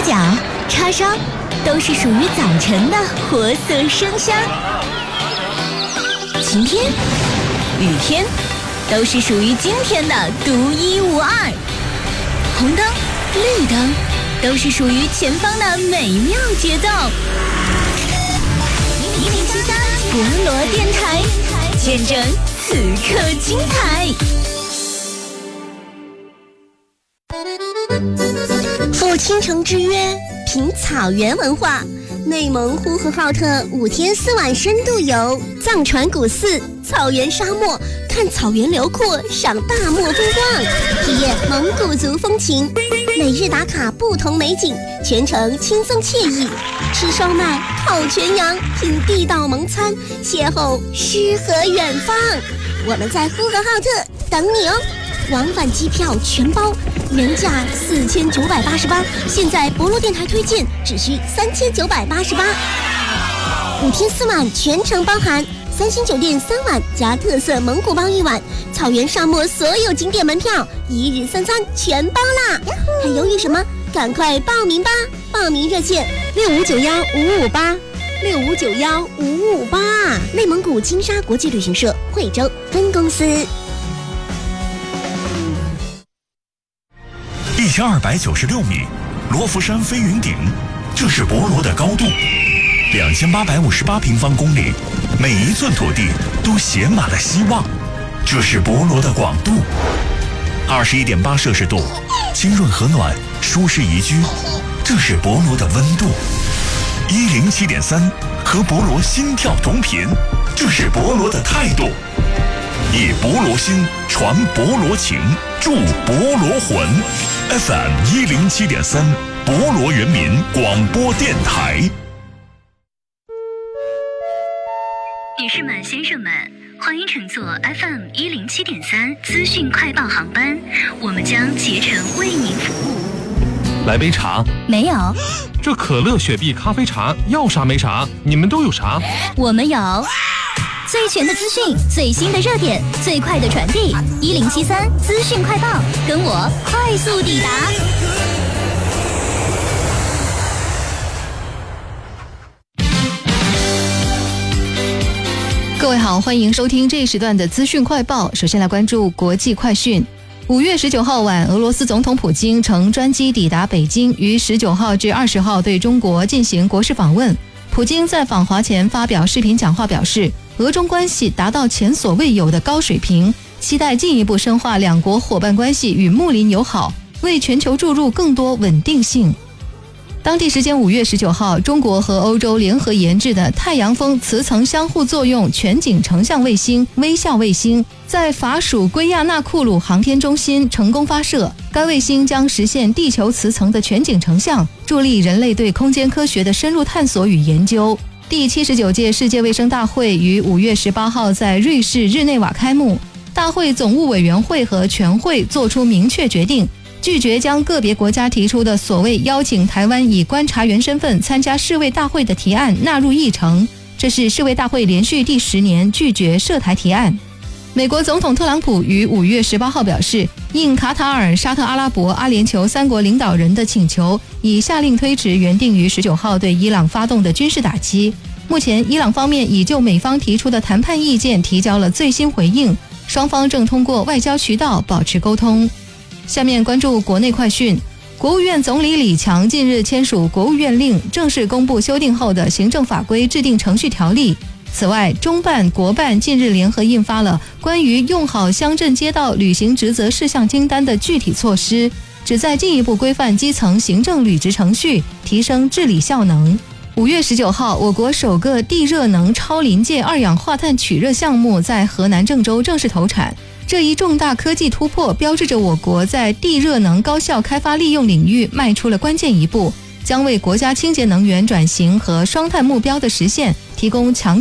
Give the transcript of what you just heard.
脚、叉烧，都是属于早晨的活色生香。晴天、雨天，都是属于今天的独一无二。红灯、绿灯，都是属于前方的美妙节奏。1073博罗电台，见证此刻精彩。赴倾城之约，品草原文化。内蒙呼和浩特5天4晚深度游，藏传古寺、草原沙漠，看草原辽阔，赏大漠风光，体验蒙古族风情。每日打卡不同美景，全程轻松惬意。吃烧麦、烤全羊，品地道蒙餐，邂逅诗和远方。我们在呼和浩特等你哦！往返机票全包，原价4988，现在博罗电台推荐只需3988。5天4晚全程包含3星酒店3晚加特色蒙古包1晚，草原沙漠所有景点门票，1日3餐全包啦！还犹豫什么？赶快报名吧！报名热线65915558，65915558，内蒙古金沙国际旅行社惠州分公司。 1296米，罗浮山飞云顶，这是博罗的高度；2858平方公里，每一寸土地都写满了希望，这是博罗的广度；21.8摄氏度，清润和暖，舒适宜居，这是博罗的温度；107.3，和博罗心跳同频，这是博罗的态度。以博罗心传博罗情，助博罗魂。FM 107.3，博罗人民广播电台。 女士们、先生们，欢迎乘坐 FM 107.3资讯快报航班，我们将竭诚为您服务。 来杯茶？ 没有。 这可乐、雪碧、咖啡茶要啥没啥？你们都有啥？ 我们有最全的资讯，最新的热点，最快的传递。1073资讯快报，跟我快速抵达。 各位好，欢迎收听这一时段的资讯快报。首先来关注国际快讯。5月19号晚，俄罗斯总统普京乘专机抵达北京，于19号至20号对中国进行国事访问。普京在访华前发表视频讲话，表示俄中关系达到前所未有的高水平，期待进一步深化两国伙伴关系与睦邻友好，为全球注入更多稳定性。当地时间5月19号，中国和欧洲联合研制的太阳风磁层相互作用全景成像卫星微笑卫星在法属圭亚那库鲁航天中心成功发射。该卫星将实现地球磁层的全景成像，助力人类对空间科学的深入探索与研究。第79届世界卫生大会于5月18号在瑞士日内瓦开幕。大会总务委员会和全会作出明确决定，拒绝将个别国家提出的所谓邀请台湾以观察员身份参加世卫大会的提案纳入议程。这是世卫大会连续第10年拒绝涉台提案。美国总统特朗普于5月18号表示，应卡塔尔、沙特阿拉伯、阿联酋3国领导人的请求，已下令推迟原定于19号对伊朗发动的军事打击。目前，伊朗方面已就美方提出的谈判意见提交了最新回应，双方正通过外交渠道保持沟通。下面关注国内快讯。国务院总理李强近日签署国务院令，正式公布修订后的行政法规制定程序条例。此外，中办、国办近日联合印发了关于用好乡镇街道履行职责事项清单的具体措施，旨在进一步规范基层行政履职程序，提升治理效能。5月19号，我国首个地热能超临界二氧化碳取热项目在河南郑州正式投产。这一重大科技突破标志着我国在地热能高效开发利用领域迈出了关键一步，将为国家清洁能源转型和双碳目标的实现提供强